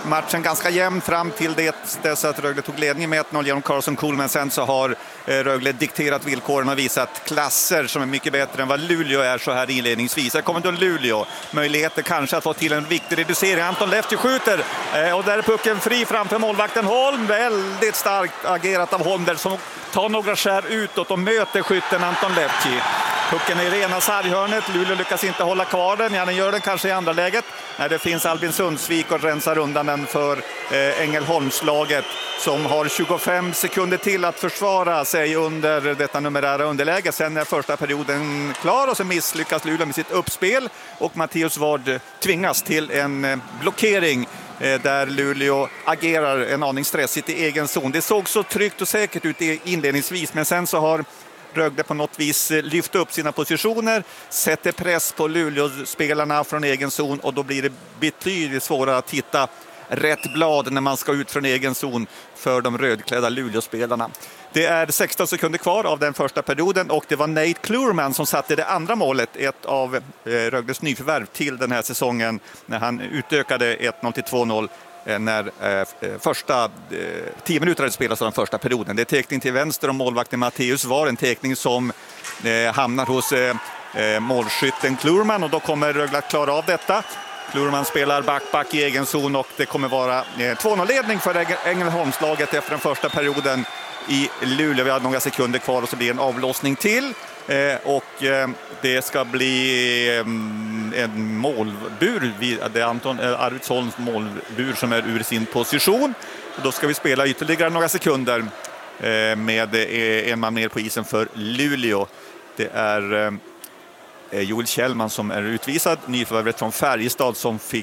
matchen ganska jämn fram till dess att Rögle tog ledningen med 1-0 genom Carson Cool, men sen så har Rögle dikterat villkoren och visat klasser som är mycket bättre än vad Luleå är så här inledningsvis. Här kommer då Luleå, möjligheter kanske att få till en viktig reducering. Anton Lehti skjuter och där är pucken fri framför målvakten Holm. Väldigt starkt agerat av Holm där som tar några skär utåt och möter skytten Anton Lehti. Pucken är i rena sarghörnet. Luleå lyckas inte hålla kvar den. Ja, den gör den kanske i andra läget. När det finns Albin Sundsvik och rensar undan den för Ängelholmslaget som har 25 sekunder till att försvara sig under detta numerära underläge. Sen är första perioden klar och så misslyckas Luleå med sitt uppspel och Mattias Ward tvingas till en blockering där Luleå agerar en aning stressigt i egen zon. Det såg så tryggt och säkert ut inledningsvis, men sen så har Rögle på något vis lyft upp sina positioner, sätter press på Luleå-spelarna från egen zon och då blir det betydligt svårare att hitta rätt blad när man ska ut från egen zon för de rödklädda Luleå-spelarna. Det är 16 sekunder kvar av den första perioden och det var Nate Klurman som satte det andra målet, ett av Rögles nyförvärv till den här säsongen när han utökade 1-0 till 2-0 när första 10 minuter hade spelats av den första perioden. Det är tekning till vänster och målvakten Mattias var en tekning som hamnar hos målskytten Klurman och då kommer Rögle att klara av detta. Klurman spelar back i egen zon och det kommer vara 2-0-ledning för Ängelholmslaget efter den första perioden i Luleå. Vi har några sekunder kvar och så blir det en avlossning till. Och det ska bli en målbur. Det är Arvidsholms målbur som är ur sin position. Och då ska vi spela ytterligare några sekunder med en man mer på isen för Luleå. Det är Joel Kjellman som är utvisad, nyförvärvet från Färjestad som fick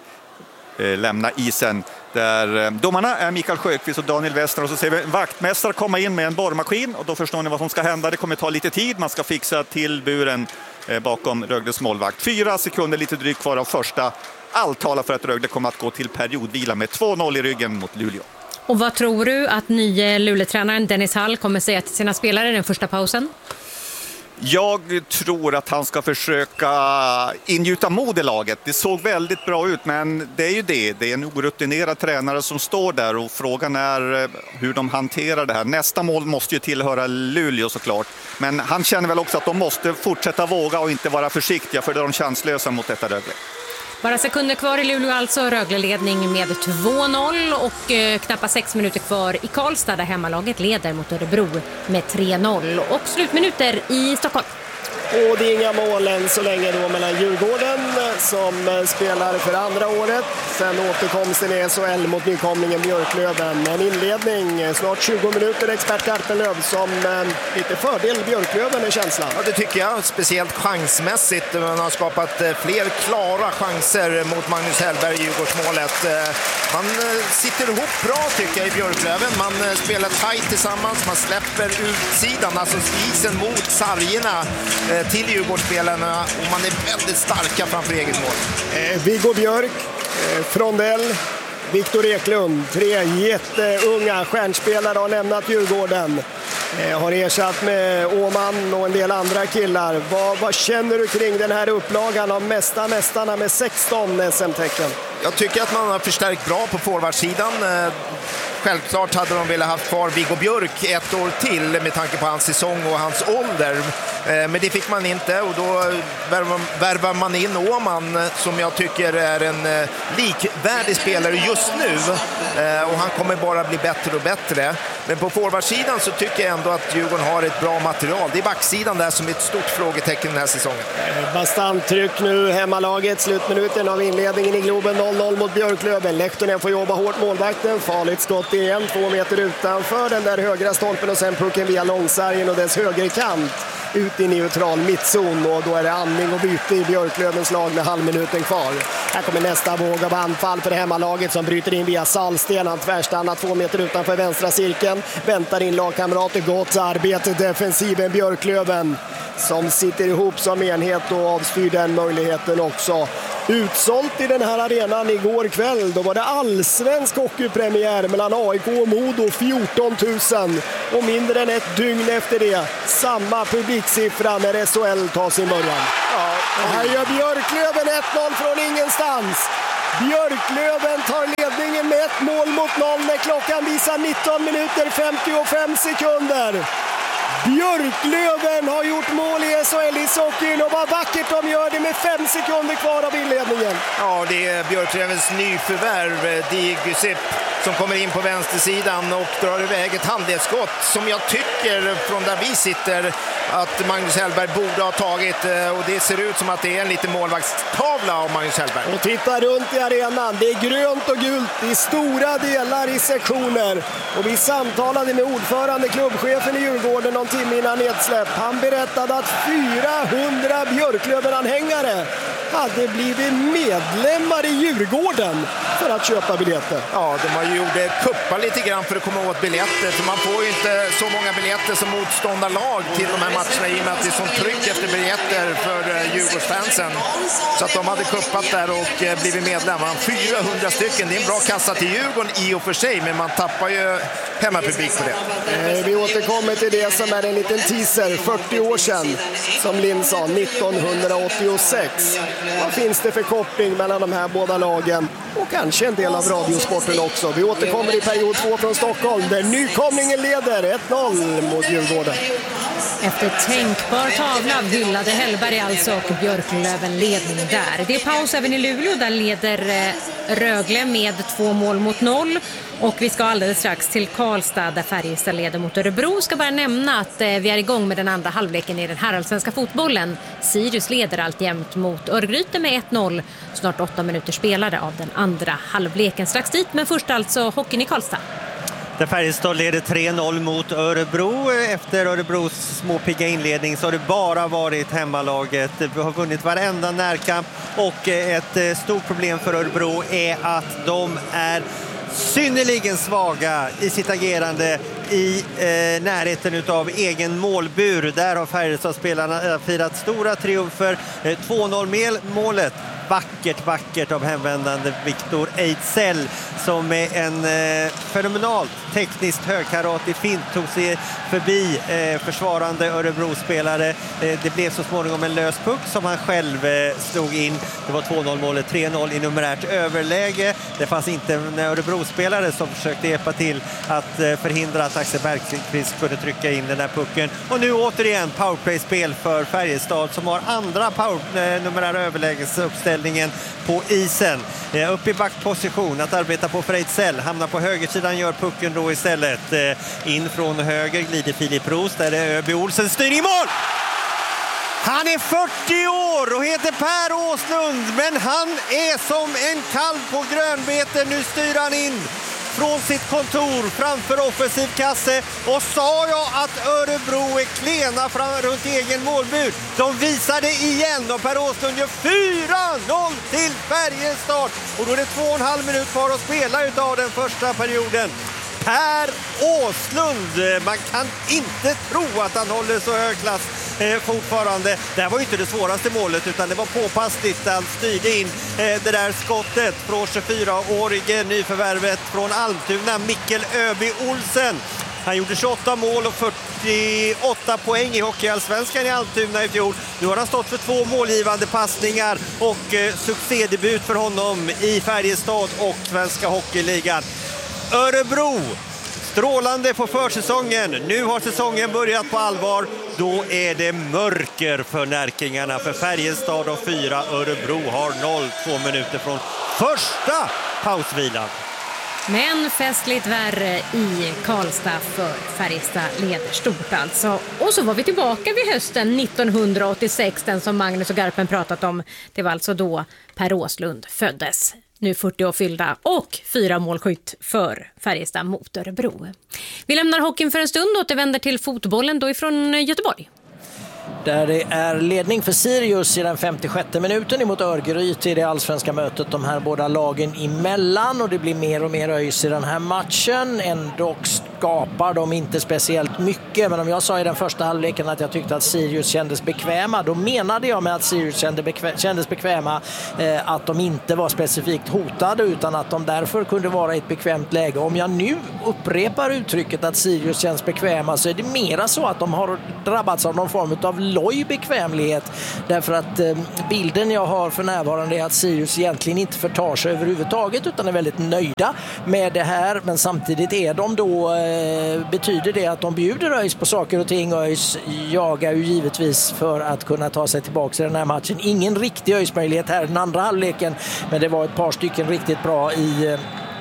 lämna isen. Där domarna är Mikael Sjöqvist och Daniel Wester och så ser vi vaktmästare komma in med en borrmaskin och då förstår ni vad som ska hända. Det kommer ta lite tid, man ska fixa till buren bakom Rögles målvakt. 4 sekunder lite drygt kvar av första. Allt talar för att Rögle kommer att gå till periodvila med 2-0 i ryggen mot Luleå. Och vad tror du att nye Luleå-tränaren Dennis Hall kommer säga till sina spelare i den första pausen? Jag tror att han ska försöka ingjuta mod i laget. Det såg väldigt bra ut, men det är ju det. Det är en orutinerad tränare som står där och frågan är hur de hanterar det här. Nästa mål måste ju tillhöra Luleå såklart. Men han känner väl också att de måste fortsätta våga och inte vara försiktiga för de är chanslösa mot detta Rögle. Bara sekunder kvar i Luleå alltså, Rögle-ledning med 2-0 och knappt 6 minuter kvar i Karlstad där hemmalaget leder mot Örebro med 3-0 och slutminuter i Stockholm. Och det är inga mål än så länge då mellan Djurgården som spelar för andra året. Sen återkomsten i SHL mot nykomlingen Björklöven. En inledning, snart 20 minuter, expert Garpenlöv som lite fördel Björklöven är känslan. Ja, det tycker jag, speciellt chansmässigt. Man har skapat fler klara chanser mot Magnus Hellberg i Djurgårdsmålet. Man sitter ihop bra tycker jag i Björklöven. Man spelar tajt tillsammans, man släpper utsidan, alltså isen mot sargerna till Djurgårdsspelarna och man är väldigt starka framför eget mål. Viggo Björk, Frondell, Viktor Eklund, 3 jätteunga stjärnspelare har lämnat Djurgården. Har ersatt med Åman och en del andra killar. Vad känner du kring den här upplagan av mästarna med 16 SM-tecken? Jag tycker att man har förstärkt bra på forwardsidan. Självklart hade de velat ha kvar Viggo Björk 1 år till med tanke på hans säsong och hans ålder. Men det fick man inte och då värvar man in Åman som jag tycker är en likvärdig spelare just nu. Och han kommer bara bli bättre och bättre. Men på forwardsidan så tycker jag ändå att Djurgården har ett bra material. Det är backsidan där som är ett stort frågetecken den här säsongen. Bastant tryck nu, hemmalaget, slutminuten av inledningen i Globen, 0-0 mot Björklöven. Lehtonen får jobba hårt, målvakten, farligt skott igen, 2 meter utanför den där högra stolpen och sen pucken via långsargen och dess högerkant ut i neutral mittzon och då är det andning och byte i Björklövens lag med halvminuten kvar. Här kommer nästa våg av anfall för det hemmalaget som bryter in via Salsten. Han tvärstannar 2 meter utanför vänstra cirkeln. Väntar in lagkamrater, gott arbete defensiven Björklöven som sitter ihop som enhet och avstyr den möjligheten också. Utsålt i den här arenan igår kväll. Då var det allsvensk hockeypremiär mellan AIK och Modo, 14 000. Och mindre än ett dygn efter det, samma publiksiffra när SHL tar sin början. Ja, och här gör Björklöven 1-0 från ingenstans. Björklöven tar ledningen 1-0 när klockan visar 19 minuter 55 sekunder. Björklöven har gjort mål i SHL-ishockeyn och vad vackert de gör det med 5 sekunder kvar av inledningen. Ja, det är Björklövens nyförvärv, Digusip, som kommer in på vänstersidan och drar iväg ett handledsskott som jag tycker från där vi sitter att Magnus Hellberg borde ha tagit, och det ser ut som att det är en liten målvaktstavla av Magnus Hellberg. Och titta runt i arenan, det är grönt och gult i stora delar i sektioner. Och vi samtalade med ordförande klubbchefen i Djurgården någon timme innan nedsläpp. Han berättade att 400 Björklöven-anhängare hade blivit medlemmar i Djurgården för att köpa biljetter. Ja, de har ju gjort kuppa lite grann för att komma åt biljetter. För man får ju inte så många biljetter som motståndarlag till de här matcherna i och med att det är sånt tryck efter biljetter för Djurgårdsfansen. Så att de hade kuppat där och blivit medlemmar. 400 stycken, det är en bra kassa till Djurgården i och för sig, men man tappar ju hemmapublik på det. Vi återkommer till det som är en liten teaser. 40 år sedan, som Linn sa, 1986. Vad finns det för koppling mellan de här båda lagen? Och kanske en del av radiosporten också. Vi återkommer i period 2 från Stockholm där nykomlingen leder 1-0 mot Djurgården. Efter tänkbar tavla hyllade Hellberg alltså och Björklöven ledning där. Det är paus även i Luleå, där leder Rögle med 2-0. Och vi ska alldeles strax till Karlstad där Färjestad leder mot Örebro. Ska bara nämna att vi är igång med den andra halvleken i den här allsvenska fotbollen. Sirius leder alltjämt mot Örgryte med 1-0. Snart 8 minuter spelade av den andra halvleken. Strax dit, men först alltså hockeyn i Karlstad. Där Färjestad leder 3-0 mot Örebro. Efter Örebros småpigga inledning så har det bara varit hemmalaget. Vi har vunnit varenda närkamp och ett stort problem för Örebro är att de är synnerligen svaga i sitt agerande i närheten av egen målbur. Där har Färjestad-spelarna firat stora triumfer. 2-0-målet. Vackert av hemvändande Viktor Ejdsell som med en fenomenalt tekniskt högkaratig fint tog sig förbi försvarande Örebro-spelare. Det blev så småningom en lös puck som han själv slog in. Det var 2-0-målet, 3-0 i numerärt överläge. Det fanns inte en Örebro-spelare som försökte hjälpa till att förhindra att Axel Bergqvist kunde trycka in den här pucken. Och nu återigen powerplay-spel för Färjestad som har andra numerära överlägesuppställningen på isen. Upp i backposition att arbeta på Ejdsell. Hamnar på högersidan, gör pucken då istället. In från höger glider Filip Roos. Där är Öby Olsen, styr i mål! Han är 40 år och heter Per Åslund, men han är som en kalv på grönbete. Nu styr han in från sitt kontor framför offensiv kasse. Och sa jag att Örebro är klena runt egen målbur? De visar det igen och Per Åslund gör 4-0 till Färjestad. Och då är det 2,5 minut kvar att spela utav den första perioden. Per Åslund, man kan inte tro att han håller så hög klass fortfarande. Det här var ju inte det svåraste målet utan det var påpassligt. Han styrde in det där skottet från 24-årige nyförvärvet från Almtuna, Mikkel Öby Olsen. Han gjorde 28 mål och 48 poäng i hockeyallsvenskan i Almtuna i fjol. Nu har han stått för 2 målgivande passningar och succédebut för honom i Färjestad och Svenska Hockeyligan. Örebro, strålande på försäsongen. Nu har säsongen börjat på allvar. Då är det mörker för närkingarna. För Färjestad och 4, Örebro har 0,2 minuter från första pausvilan. Men festligt värre i Karlstad för Färjestad leder stort alltså. Och så var vi tillbaka vid hösten 1986, den som Magnus och Garpen pratat om. Det var alltså då Per Åslund föddes. Nu 40 år fyllda och 4 målskytt för Färjestad mot Örebro. Vi lämnar hockeyn för en stund och återvänder till fotbollen då ifrån Göteborg. Där det är ledning för Sirius i den 56 minuten emot Örgryte i det allsvenska mötet de här båda lagen emellan. Och det blir mer och mer öjs i den här matchen. Ändå skapar de inte speciellt mycket. Men om jag sa i den första halvleken att jag tyckte att Sirius kändes bekväma, då menade jag med att Sirius kändes bekväma att de inte var specifikt hotade, utan att de därför kunde vara i ett bekvämt läge. Om jag nu upprepar uttrycket att Sirius känns bekväma, så är det mera så att de har drabbats av någon form av loj-bekvämlighet. Därför att bilden jag har för närvarande är att Sirius egentligen inte förtar sig överhuvudtaget, utan är väldigt nöjda med det här. Men samtidigt är de då, betyder det att de bjuder ÖIS på saker och ting. ÖIS jagar ju givetvis för att kunna ta sig tillbaka i den här matchen. Ingen riktig ÖIS-möjlighet här i den andra halvleken, men det var ett par stycken riktigt bra i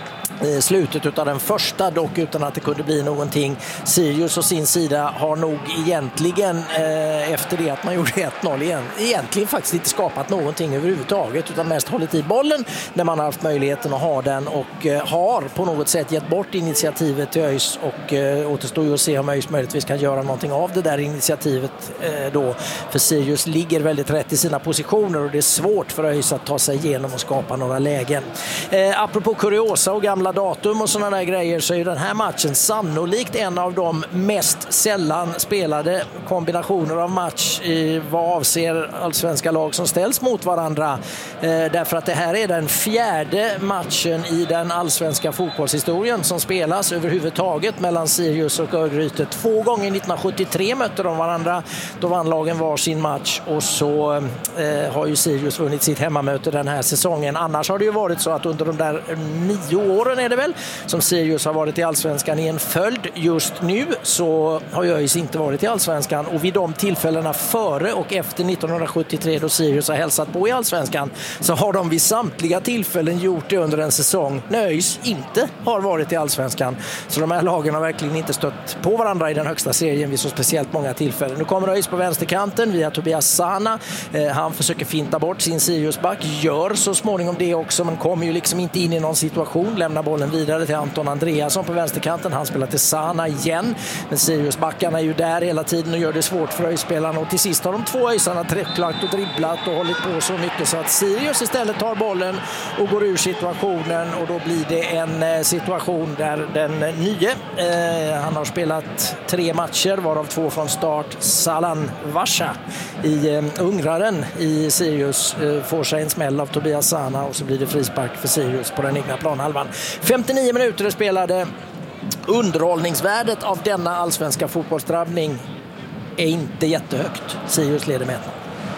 slutet av den första, dock utan att det kunde bli någonting. Sirius å sin sida har nog egentligen efter det att man gjorde 1-0 igen, egentligen faktiskt inte skapat någonting överhuvudtaget, utan mest hållit i bollen när man har haft möjligheten att ha den, och har på något sätt gett bort initiativet till ÖIS, och återstår ju att se om ÖIS möjligtvis kan göra någonting av det där initiativet då, för Sirius ligger väldigt rätt i sina positioner och det är svårt för ÖIS att ta sig igenom och skapa några lägen. Apropå kuriosa och gamla datum och sådana där grejer, så är den här matchen sannolikt en av de mest sällan spelade kombinationer av match vad avser allsvenska lag som ställs mot varandra. Därför att det här är den fjärde matchen i den allsvenska fotbollshistorien som spelas överhuvudtaget mellan Sirius och Örgryte. 2 gånger 1973 mötte de varandra, då vann lagen var sin match, och så har ju Sirius vunnit sitt hemmamöte den här säsongen. Annars har det ju varit så att under de där 9 åren är det väl som Sirius har varit i allsvenskan i en följd. Just nu så har ÖIS inte varit i allsvenskan, och vid de tillfällena före och efter 1973 då Sirius har hälsat på i allsvenskan, så har de vid samtliga tillfällen gjort det under en säsong när ÖIS inte har varit i allsvenskan. Så de här lagen har verkligen inte stött på varandra i den högsta serien vid så speciellt många tillfällen. Nu kommer ÖIS på vänsterkanten via Tobias Sana. Han försöker finta bort sin Siriusback, gör så småningom det också, men kommer ju liksom inte in i någon situation, lämnar bollen vidare till Anton Andreasson på vänsterkanten. Han spelar till Sana igen, men Siriusbackarna är ju där hela tiden och gör det svårt för ÖIS-spelarna, och till sist har de 2 ÖISarna tryckt och dribblat och hållit på så mycket så att Sirius istället tar bollen och går ur situationen, och då blir det en situation där den nye, han har spelat 3 matcher varav 2 från start, Salan Vasha i ungraren i Sirius, får sig en smäll av Tobias Sana, och så blir det frispark för Sirius på den egna planhalvan. 59 minuter är spelade. Underhållningsvärdet av denna allsvenska fotbollsdrabbning är inte jättehögt. Sirius leder med.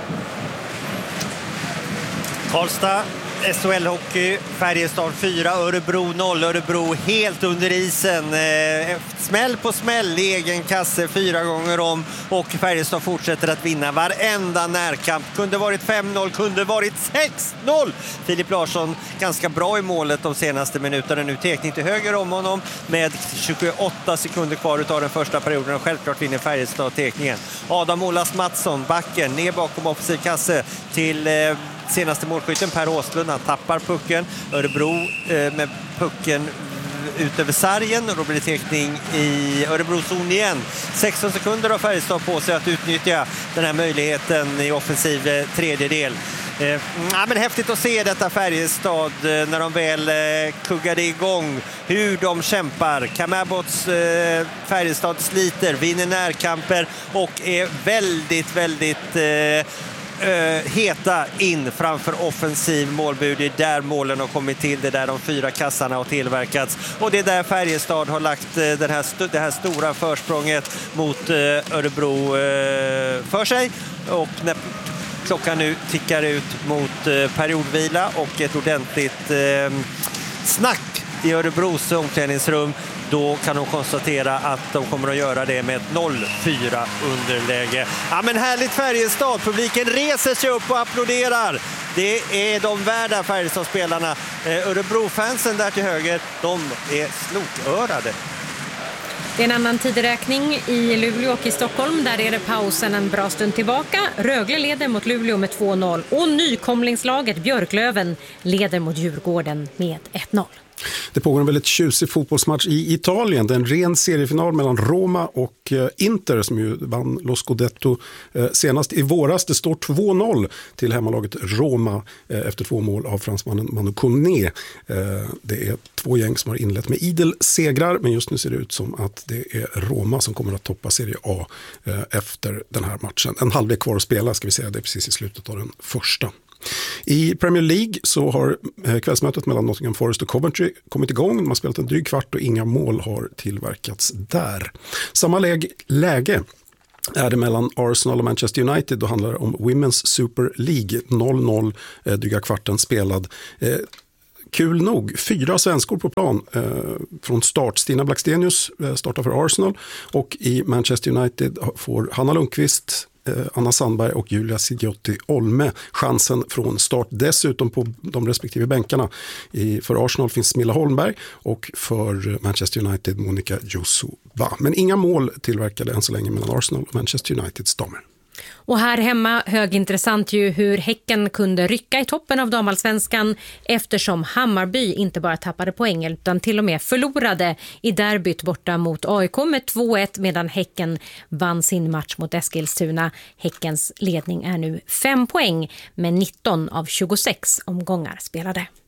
Karlstad, SHL-hockey, Färjestad 4, Örebro 0. Örebro helt under isen. Smäll på smäll i egen kasse 4 gånger om, och Färjestad fortsätter att vinna varenda närkamp. Kunde varit 5-0, kunde varit 6-0. Filip Larsson ganska bra i målet de senaste minuterna. Nu tekning till höger om honom med 28 sekunder kvar av den första perioden, och självklart vinner Färjestad tekningen. Adam Olas Mattsson, backen, ner bakom offensiv kasse till senaste målskytten Per Åslund. Han tappar pucken. Örebro med pucken ut över sargen, och då blir det tekning i Örebrozon igen. 16 sekunder har Färjestad på sig att utnyttja den här möjligheten i offensiv tredjedel. Men häftigt att se detta Färjestad när de väl kuggade igång, hur de kämpar. Kamabots Färjestad sliter, vinner närkamper och är väldigt heta in framför offensiv målbud. Det är där målen har kommit till, det är där de 4 kassarna har tillverkats, och det är där Färjestad har lagt det här stora försprånget mot Örebro för sig. Och när klockan nu tickar ut mot periodvila och ett ordentligt snack i Örebros omklädningsrum, då kan de konstatera att de kommer att göra det med ett 0-4 underläge. Ja, men härligt Färjestad. Publiken reser sig upp och applåderar. Det är de värda Färjestad-spelarna. Örebro-fansen där till höger, de är slokörade. Det är en annan tideräkning i Luleå och i Stockholm. Där är det pausen en bra stund tillbaka. Rögle leder mot Luleå med 2-0. Och nykomlingslaget Björklöven leder mot Djurgården med 1-0. Det pågår en väldigt tjusig fotbollsmatch i Italien. Det är en ren seriefinal mellan Roma och Inter som ju vann Lo Scudetto senast i våras. Det står 2-0 till hemmalaget Roma efter 2 mål av fransmannen Manu Koné. Det är 2 gäng som har inlett med idel segrar, men just nu ser det ut som att det är Roma som kommer att toppa Serie A efter den här matchen. En halvlek kvar att spela, ska vi säga, det är precis i slutet av den första. I Premier League så har kvällsmötet mellan Nottingham Forest och Coventry kommit igång. Man har spelat en dryg kvart och inga mål har tillverkats där. Samma läge är det mellan Arsenal och Manchester United. Då handlar det om Women's Super League. 0-0, dryga kvarten spelad. Kul nog, 4 svenskor på plan från start. Stina Blackstenius startar för Arsenal och i Manchester United får Hanna Lundqvist, Anna Sandberg och Julia Sigiotti Olme chansen från start. Dessutom på de respektive bänkarna. För Arsenal finns Milla Holmberg och för Manchester United Monica Josuva. Men inga mål tillverkade än så länge mellan Arsenal och Manchester Uniteds damer. Och här hemma högintressant ju hur Häcken kunde rycka i toppen av damallsvenskan eftersom Hammarby inte bara tappade poäng utan till och med förlorade i derbyt borta mot AIK med 2-1 medan Häcken vann sin match mot Eskilstuna. Häckens ledning är nu 5 poäng med 19 av 26 omgångar spelade.